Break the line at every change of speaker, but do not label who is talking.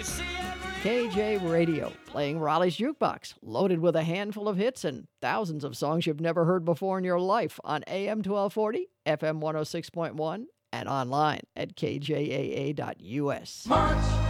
KJ Radio, playing Raleigh's Jukebox, loaded with a handful of hits and thousands of songs you've never heard before in your life on AM 1240, FM 106.1, and online at kjaa.us.
March